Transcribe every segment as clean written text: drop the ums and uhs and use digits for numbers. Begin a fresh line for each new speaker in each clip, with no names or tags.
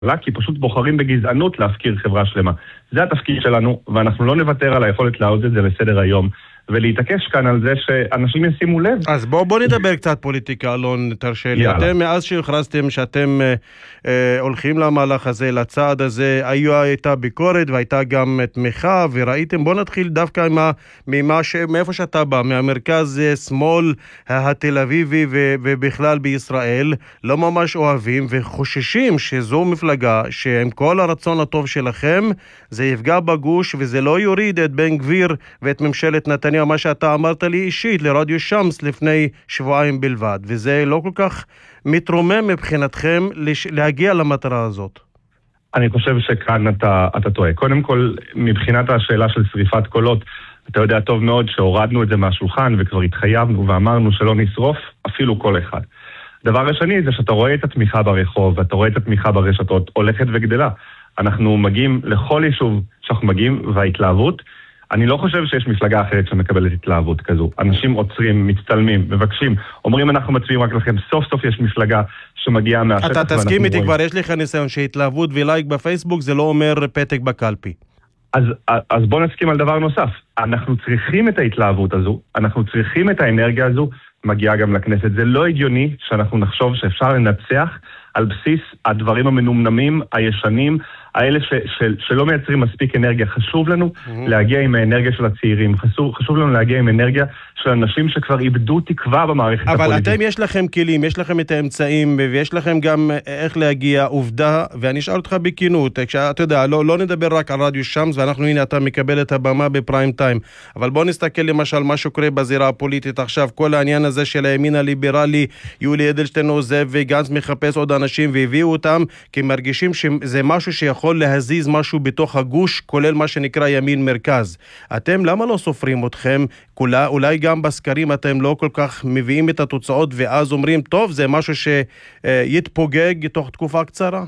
כי פשוט בוחרים בגזענות להפקיר חברה שלמה. זה התפקיד שלנו, ואנחנו לא נוותר על היכולת להעלות את זה לסדר היום, ולהתעקש כאן על זה שאנשים ישימו לב.
אז בוא נדבר קצת פוליטיקה, אלון, תרשה לי. אתם, מאז שהכרזתם שאתם הולכים למהלך הזה, לצעד הזה, הייתה ביקורת והייתה גם תמיכה, וראיתם, בוא נתחיל דווקא מאיפה שאתה בא, מהמרכז שמאל התל אביבי ובכלל בישראל, לא ממש אוהבים וחוששים שזו מפלגה שעם כל הרצון הטוב שלכם, זה יפגע בגוש וזה לא יוריד את בן גביר ואת ממשלת נתניהו, מה שאתה אמרת לי אישית לרדיו שמס לפני שבועיים בלבד, וזה לא כל כך מתרומם מבחינתכם להגיע למטרה הזאת.
אני חושב שכאן אתה טועה. קודם כל, מבחינת השאלה של שריפת קולות, אתה יודע טוב מאוד שהורדנו את זה מהשולחן וכבר התחייבנו ואמרנו שלא נשרוף אפילו כל אחד. דבר השני זה שאתה רואה את התמיכה ברחוב, ואתה רואה את התמיכה ברשתות הולכת וגדלה. אנחנו מגיעים לכל יישוב שאנחנו מגיעים, וההתלהבות, אני לא חושב שיש מפלגה אחרת שמקבלת התלהבות כזו. אנשים עוצרים, מצטלמים, מבקשים, אומרים אנחנו מצביעים רק לכם. סוף סוף יש מפלגה שמגיעה מהשטח.
אתה תסכים איתי, כבר יש לך ניסיון שהתלהבות ולייק בפייסבוק זה לא אומר פתק בקלפי.
אז בוא נסכים על דבר נוסף. אנחנו צריכים את ההתלהבות הזו, אנחנו צריכים את האנרגיה הזו, מגיעה גם לכנסת. זה לא הגיוני שאנחנו נחשוב שאפשר לנצח על בסיס הדברים המנומנמים, הישנים, האלה שלא מייצרים מספיק אנרגיה. חשוב לנו להגיע עם האנרגיה של הצעירים, חשוב לנו להגיע עם אנרגיה של אנשים שכבר איבדו תקווה במערכת הפוליטית.
אבל אתם יש לכם כלים, יש לכם את האמצעים, ויש לכם גם איך להגיע. עובדה, ואני אשאל אותך בכנות, אתה יודע, לא נדבר רק על רדיו שמס, ואנחנו הנה אתה מקבל את הבמה בפריים טיים, אבל בוא נסתכל למשל מה שקורה בזירה הפוליטית עכשיו, כל העניין הזה של הימין הליברלי, יולי אדלשטיין עוזב וגנץ מחפש עוד אנשים, והביאו אותם כי מרגישים שזה משהו שיכול להזיז משהו בתוך הגוש, כולל מה שנקרא ימין מרכז. אתם למה לא סופרים אתכם? אולי גם בסקרים אתם לא כל כך מביאים את התוצאות ואז אומרים, טוב, זה משהו שיתפוגג תוך תקופה קצרה?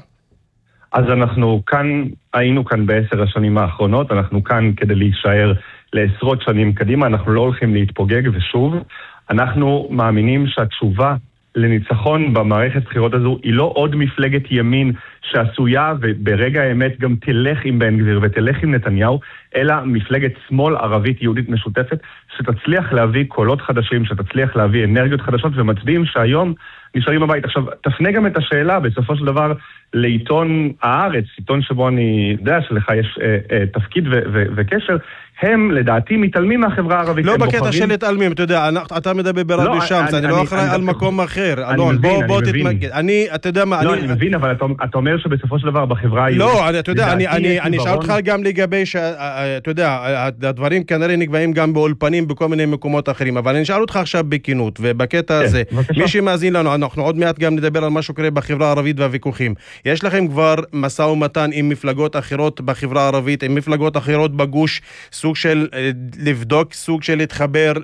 אז אנחנו כאן, היינו כאן ב10 השנים האחרונות, אנחנו כאן כדי להישאר לעשרות שנים קדימה, אנחנו לא הולכים להתפוגג, ושוב, אנחנו מאמינים שהתשובה לניצחון במערכת בחירות הזו היא לא עוד מפלגת ימין שעשויה וברגע האמת גם תלך עם בן גביר ותלך עם נתניהו, אלא מפלגת שמאל ערבית יהודית משותפת שתצליח להביא קולות חדשים, שתצליח להביא אנרגיות חדשות ומצביעים שהיום נשארים בבית. עכשיו, תפנה גם את השאלה בסופו של דבר לעיתון הארץ, עיתון שבו אני יודע שלך יש תפקיד וקשר, הם לדעתי מתעלמים מהחברה הערבית.
לא בקטע של התעלמים, אתה יודע, אתה מדבר ברדיו שמס, אני לא אחראי על מקום אחר. אלון, בוא תתמקד. אתה יודע מה,
אני מבין, אבל אתה אומר שבסופו של דבר בחברה היהודית...
לא, אתה יודע, אני אשאל אותך גם לגבי, אתה יודע, הדברים כנראה נקבעים גם באולפנים בכל מיני מקומות אחרים, אבל אני אשאל אותך עכשיו בכנות, ובקטע הזה, מי שמאזין לנו, אנחנו עוד מעט גם נדבר על מה שקורה בחברה הערבית והוויכוחים. יש לכם כבר משא ומתן עם מפלגות אחרות בחברה הערבית, עם מפלגות אחרות בגוש, סוג של לבדוק, סוג של להתחבר,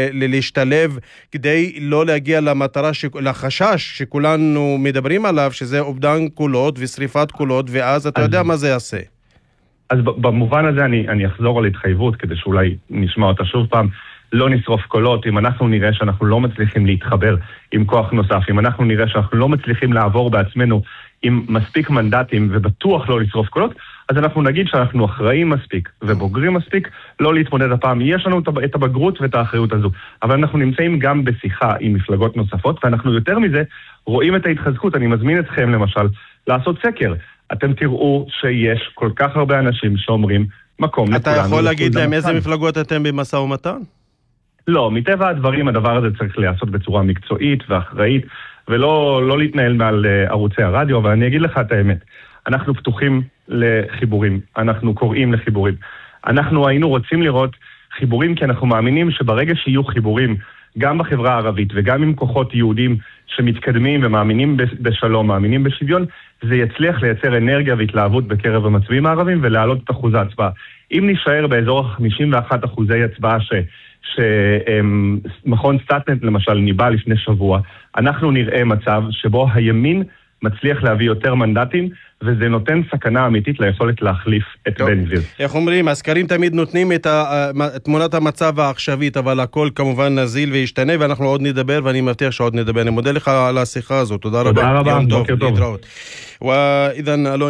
להשתלב, כדי לא להגיע למטרה, לחשש שכולנו מדברים עליו, שזה אובדן קולות ושריפת קולות, ואז אתה יודע מה זה יעשה.
אז במובן הזה אני אחזור על התחייבות, כדי שאולי נשמע אותה שוב פעם, לא נשרוף קולות. אם אנחנו נראה שאנחנו לא מצליחים להתחבר עם כוח נוסף, אם אנחנו נראה שאנחנו לא מצליחים לעבור בעצמנו עם מספיק מנדטים ובטוח לא לשרוף קולות, אז אנחנו נגיד שאנחנו אחראים מספיק ובוגרים מספיק לא להתמודד הפעם. יש לנו את הבגרות ואת האחריות הזו, אבל אנחנו נמצאים גם בשיחה עם מפלגות נוספות, ואנחנו יותר מזה רואים את ההתחזקות. אני מזמין אתכם למשל לעשות סקר. אתם תראו שיש כל כך הרבה אנשים שאומרים מקום לכולנו.
אתה יכול להגיד להם איזה מפלגות אתם במשא ומתן?
לא, מטבע הדברים הדבר הזה צריך לעשות בצורה מקצועית ואחראית, ולא להתנהל מעל ערוצי הרדיו, אבל אני אגיד לך את האמת. אנחנו פתוחים לחיבורים, אנחנו קוראים לחיבורים. אנחנו היינו רוצים לראות חיבורים, כי אנחנו מאמינים שברגע שיהיו חיבורים, גם בחברה הערבית וגם עם כוחות יהודים שמתקדמים ומאמינים בשלום, מאמינים בשוויון, זה יצליח לייצר אנרגיה והתלהבות בקרב המצביעים הערבים ולהעלות את אחוז ההצבעה. אם נשאר באזור 51% הצבעה שמכון סטטנט למשל ניבא לפני שבוע, אנחנו נראה מצב שבו הימין מצליח להביא יותר מנדטים, וזה נותן סכנה אמיתית ליכולת להחליף את בן גביר.
איך אומרים, הסקרים תמיד נותנים את תמונת המצב העכשווית, אבל הכל כמובן נזיל וישתנה, ואנחנו עוד נדבר, ואני מבטיח שעוד נדבר. אני מודה לך על השיחה הזאת, תודה רבה.
תודה רבה, בוקר טוב.
ואידן אלון